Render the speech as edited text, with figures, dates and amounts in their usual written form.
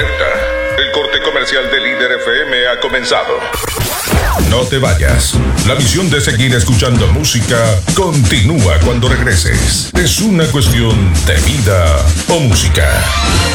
Alerta. El corte comercial de Líder FM ha comenzado. No te vayas. La misión de seguir escuchando música continúa cuando regreses. Es una cuestión de vida o música.